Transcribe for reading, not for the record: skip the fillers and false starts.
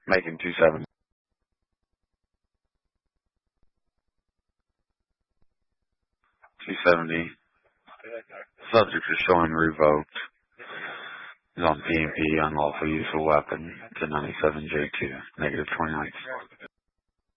Making 270. Subject is showing revoked. He's on PMP, unlawful use of weapon, to 97J2, negative 29.